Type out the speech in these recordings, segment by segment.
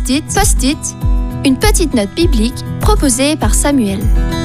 Post-it, une petite note biblique proposée par Samuel.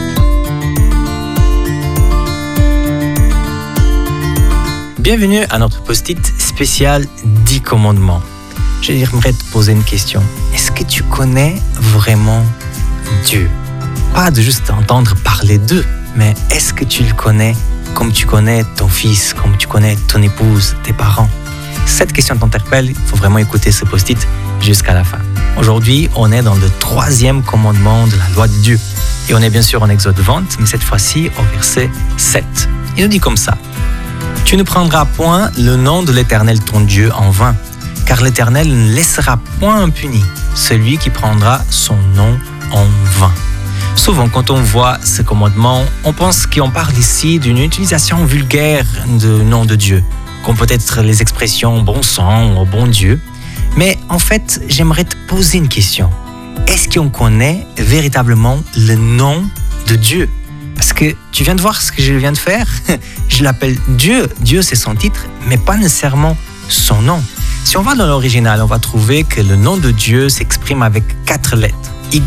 Bienvenue à notre post-it spécial 10 commandements. J'aimerais te poser une question. Est-ce que tu connais vraiment Dieu? Pas de juste entendre parler d'eux, mais est-ce que tu le connais comme tu connais ton fils, comme tu connais ton épouse, tes parents? Cette question t'interpelle, il faut vraiment écouter ce post-it jusqu'à la fin. Aujourd'hui, on est dans le 3e commandement de la loi de Dieu. Et on est bien sûr en Exode 20, mais cette fois-ci au verset 7. Il nous dit comme ça. Tu ne prendras point le nom de l'Éternel ton Dieu en vain, car l'Éternel ne laissera point impuni celui qui prendra son nom en vain. Souvent, quand on voit ce commandement, on pense qu'on parle ici d'une utilisation vulgaire du nom de Dieu, comme peut-être les expressions bon sang ou bon Dieu. Mais en fait, j'aimerais te poser une question. Est-ce qu'on connaît véritablement le nom de Dieu? Parce que tu viens de voir ce que je viens de faire. Je l'appelle Dieu. Dieu, c'est son titre, mais pas nécessairement son nom. Si on va dans l'original, on va trouver que le nom de Dieu s'exprime avec 4 lettres.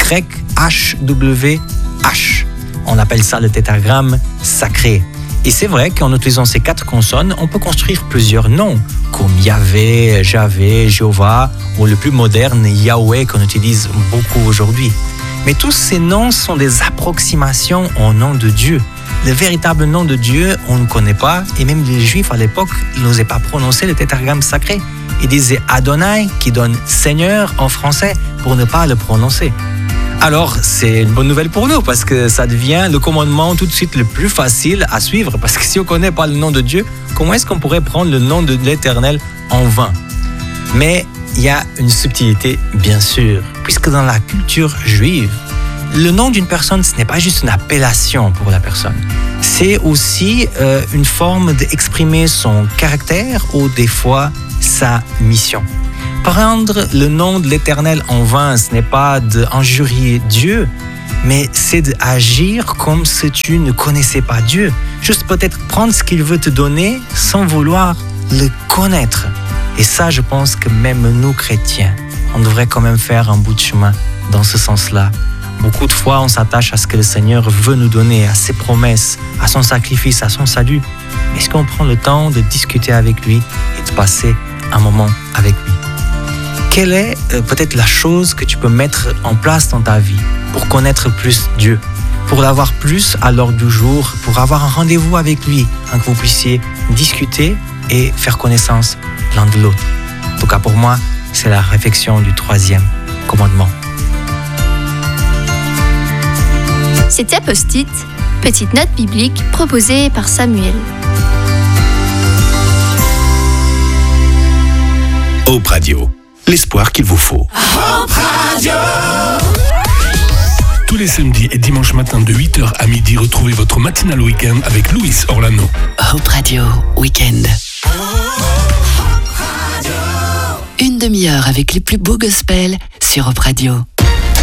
Y-H-W-H. On appelle ça le tétragramme sacré. Et c'est vrai qu'en utilisant ces 4 consonnes, on peut construire plusieurs noms, comme Yahvé, Javé, Jéhovah, ou le plus moderne, Yahweh, qu'on utilise beaucoup aujourd'hui. Mais tous ces noms sont des approximations au nom de Dieu. Le véritable nom de Dieu, on ne connaît pas, et même les Juifs à l'époque n'osaient pas prononcer le tétragramme sacré. Ils disaient Adonai, qui donne Seigneur en français, pour ne pas le prononcer. Alors, c'est une bonne nouvelle pour nous, parce que ça devient le commandement tout de suite le plus facile à suivre, parce que si on ne connaît pas le nom de Dieu, comment est-ce qu'on pourrait prendre le nom de l'Éternel en vain? Mais il y a une subtilité, bien sûr, puisque dans la culture juive, le nom d'une personne, ce n'est pas juste une appellation pour la personne. C'est aussi une forme d'exprimer son caractère ou des fois sa mission. Prendre le nom de l'Éternel en vain, ce n'est pas d'injurier Dieu, mais c'est d'agir comme si tu ne connaissais pas Dieu. Juste peut-être prendre ce qu'il veut te donner sans vouloir le connaître. Et ça, je pense que même nous, chrétiens, on devrait quand même faire un bout de chemin dans ce sens-là. Beaucoup de fois, on s'attache à ce que le Seigneur veut nous donner, à ses promesses, à son sacrifice, à son salut. Est-ce qu'on prend le temps de discuter avec lui et de passer un moment avec lui? Quelle est peut-être la chose que tu peux mettre en place dans ta vie pour connaître plus Dieu, pour l'avoir plus à l'ordre du jour, pour avoir un rendez-vous avec lui, que vous puissiez discuter et faire connaissance l'un de l'autre? En tout cas, pour moi, c'est la réflexion du 3e commandement. C'était Post-it, petite note biblique proposée par Samuel. Hope Radio, l'espoir qu'il vous faut. Hope Radio. Tous les samedis et dimanches matins de 8h à midi, retrouvez votre matinale week-end avec Louis Orlano. Hope Radio Weekend. Une demi-heure avec les plus beaux gospels sur Hope Radio.